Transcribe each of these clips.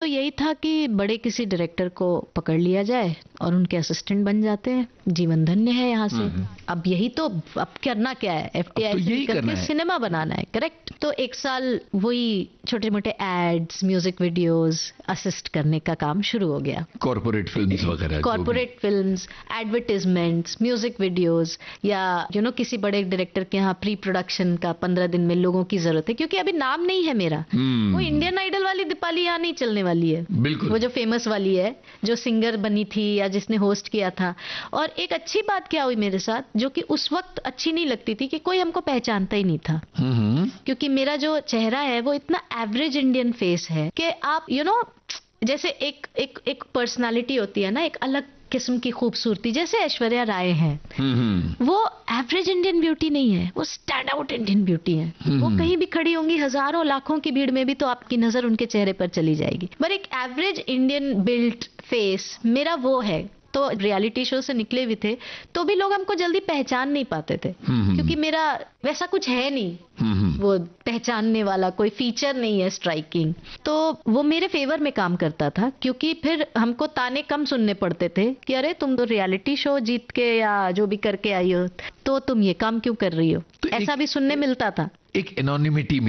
यही था कि बड़े किसी डायरेक्टर को पकड़ लिया जाए और उनके असिस्टेंट बन जाते हैं, जीवन धन्य है यहाँ से। अब यही तो, अब करना क्या है, FTI से निकल के सिनेमा बनाना है, करेक्ट। तो 1 साल वही छोटे मोटे एड्स, म्यूजिक वीडियोस असिस्ट करने का काम शुरू हो गया। कॉर्पोरेट फिल्म्स वगैरह, corporate films, advertisements, music videos, या किसी बड़े डायरेक्टर के यहाँ प्री प्रोडक्शन का 15 दिन में लोगों की जरूरत है, क्योंकि अभी नाम नहीं है मेरा। वो इंडियन आइडल वाली दीपाली यहाँ नहीं चलने वाली है, बिल्कुल, वो जो फेमस वाली है, जो सिंगर बनी थी या जिसने होस्ट किया था। और एक अच्छी बात क्या हुई मेरे साथ, जो कि उस वक्त अच्छी नहीं लगती थी, कि कोई हमको पहचानता ही नहीं था। क्योंकि मेरा जो चेहरा है वो इतना एवरेज इंडियन फेस है कि आप जैसे एक पर्सनालिटी होती है ना, एक अलग किस्म की खूबसूरती, जैसे ऐश्वर्या राय है, वो एवरेज इंडियन ब्यूटी नहीं है, वो स्टैंड आउट इंडियन ब्यूटी है। वो कहीं भी खड़ी होंगी, हजारों लाखों की भीड़ में भी, तो आपकी नजर उनके चेहरे पर चली जाएगी। पर एक एवरेज इंडियन बिल्ट फेस मेरा वो है। तो रियलिटी शो से निकले भी थे तो भी लोग हमको जल्दी पहचान नहीं पाते थे, क्योंकि मेरा वैसा कुछ है नहीं, वो पहचानने वाला कोई फीचर नहीं है स्ट्राइकिंग। तो वो मेरे फेवर में काम करता था, क्योंकि फिर हमको ताने कम सुनने पड़ते थे कि अरे तुम तो रियलिटी शो जीत के या जो भी करके आई हो, तो तुम ये काम क्यों कर रही हो, तो ऐसा भी सुनने मिलता था। एक एनोनिमिटी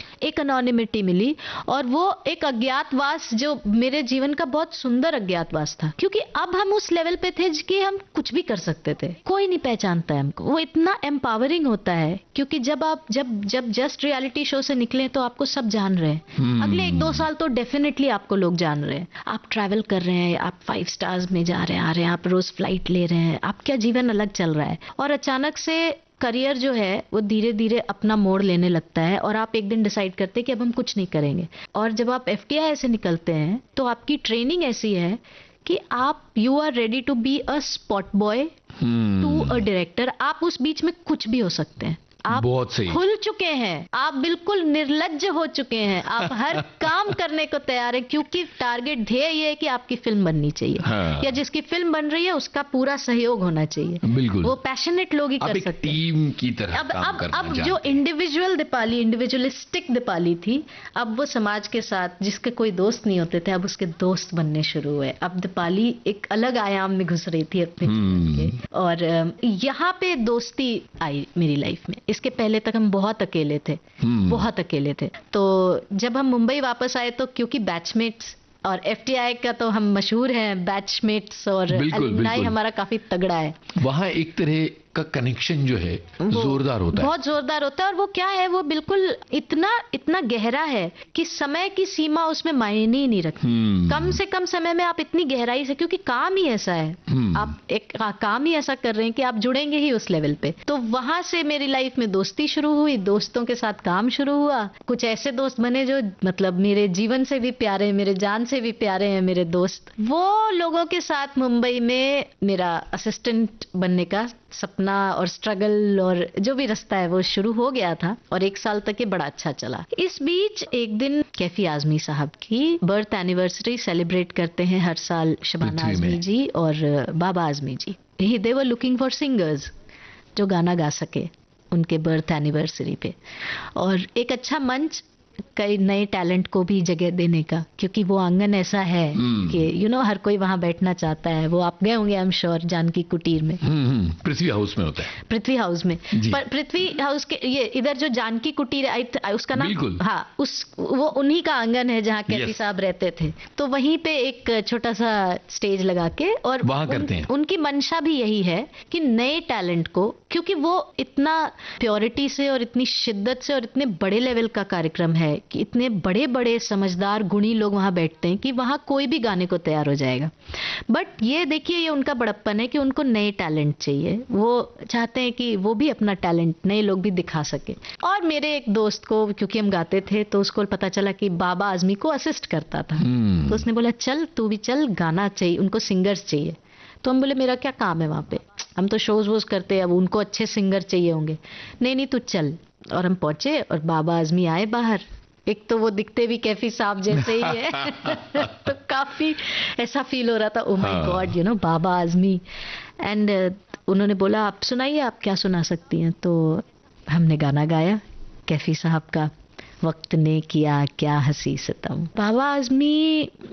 मिली, और वो एक अज्ञातवास जो मेरे जीवन का बहुत सुंदर अज्ञातवास था, क्योंकि अब हम उस लेवल पे थे कि हम कुछ भी कर सकते थे, कोई नहीं पहचानता है हमको। वो इतना एम्पावरिंग होता है, क्योंकि जब आप जब जस्ट रियलिटी शो से निकले तो आपको सब जान रहे हैं। अगले 1-2 साल तो डेफिनेटली आपको लोग जान रहे हैं, आप ट्रैवल कर रहे हैं, आप 5 स्टार्स में जा रहे हैं, आ रहे हैं, आप रोज फ्लाइट ले रहे हैं, आपका जीवन अलग चल रहा है। और अचानक से करियर जो है वो धीरे धीरे अपना मोड़ लेने लगता है, और आप एक दिन डिसाइड करते हैं कि अब हम कुछ नहीं करेंगे। और जब आप FTI से निकलते हैं तो आपकी ट्रेनिंग ऐसी है कि आप you are ready to be a spot boy to a director. आप उस बीच में कुछ भी हो सकते हैं, आप खुल चुके हैं, आप बिल्कुल निर्लज्ज हो चुके हैं, आप हर काम करने को तैयार है, क्योंकि टारगेट ध्येय ये है कि आपकी फिल्म बननी चाहिए, या जिसकी फिल्म बन रही है उसका पूरा सहयोग होना चाहिए। बिल्कुल, वो पैशनेट लोग ही कर सकते हैं, टीम की तरह काम करना। अब जो इंडिविजुअल दीपाली, इंडिविजुअलिस्टिक दीपाली थी, अब वो समाज के साथ, जिसके कोई दोस्त नहीं होते थे, अब उसके दोस्त बनने शुरू हुए। अब दीपाली एक अलग आयाम में घुस रही थी अपने जीवन के, और यहाँ पे दोस्ती आई मेरी लाइफ में। इसके पहले तक हम बहुत अकेले थे, बहुत अकेले थे। तो जब हम मुंबई वापस आए तो क्योंकि बैचमेट्स, और FTI का तो हम मशहूर हैं, बैचमेट्स और एलुमनाई हमारा काफी तगड़ा है। वहाँ एक तरह का कनेक्शन जो है जोरदार होता है, बहुत जोरदार होता है। और वो क्या है, वो बिल्कुल इतना गहरा है कि समय की सीमा उसमें मायने ही नहीं रखती। कम से कम समय में आप इतनी गहराई से, क्योंकि काम ही ऐसा है, आप एक काम ही ऐसा कर रहे हैं कि आप जुड़ेंगे ही उस लेवल पे। तो वहां से मेरी लाइफ में दोस्ती शुरू हुई, दोस्तों के साथ काम शुरू हुआ। कुछ ऐसे दोस्त बने जो मतलब मेरे जीवन से भी प्यारे, मेरे जान से भी प्यारे हैं मेरे दोस्त। वो लोगों के साथ मुंबई में मेरा असिस्टेंट बनने का सपना और स्ट्रगल और जो भी रास्ता है वो शुरू हो गया था, और 1 साल तक ये बड़ा अच्छा चला। इस बीच एक दिन कैफी आजमी साहब की बर्थ एनिवर्सरी सेलिब्रेट करते हैं हर साल शबाना आजमी जी और बाबा आजमी जी। दे वर लुकिंग फॉर सिंगर्स जो गाना गा सके उनके बर्थ एनिवर्सरी पे, और एक अच्छा मंच कई नए टैलेंट को भी जगह देने का, क्योंकि वो आंगन ऐसा है कि हर कोई वहां बैठना चाहता है। वो आप गए होंगे आई एम श्योर, जानकी कुटीर में, पृथ्वी हाउस में होता है, पृथ्वी हाउस में। पर पृथ्वी हाउस के ये इधर जो जानकी कुटीर उसका नाम, हाँ, वो उन्हीं का आंगन है जहाँ कैफी साहब रहते थे। तो वहीं पे एक छोटा सा स्टेज लगा के, और वहां करते हैं। उनकी मंशा भी यही है कि नए टैलेंट को, क्योंकि वो इतना प्योरिटी से और इतनी शिद्दत से और इतने बड़े लेवल का कार्यक्रम है कि इतने बड़े बड़े समझदार गुणी लोग वहां बैठते हैं कि वहां कोई भी गाने को तैयार हो जाएगा। बट ये देखिए, ये उनका बड़प्पन है कि उनको नए टैलेंट चाहिए, वो चाहते हैं कि वो भी अपना टैलेंट नए लोग भी दिखा सके। और मेरे एक दोस्त को, क्योंकि हम गाते थे, तो उसको पता चला कि बाबा आजमी को असिस्ट करता था, तो उसने बोला चल तू भी चल, गाना चाहिए, उनको सिंगर्स चाहिए। तो हम बोले मेरा क्या काम है वहां पे, हम तो शोज वोज करते हैं, अब उनको अच्छे सिंगर चाहिए होंगे। नहीं तू चल। और हम पहुंचे और बाबा आजमी आए बाहर। एक तो वो दिखते भी कैफी साहब जैसे ही है तो काफी ऐसा फील हो रहा था, oh my God Baba Azmi. And उन्होंने बोला आप सुनाइए, आप क्या सुना सकती हैं। तो हमने गाना गाया कैफी साहब का, वक्त ने किया क्या हंसी सितम। बाबा आजमी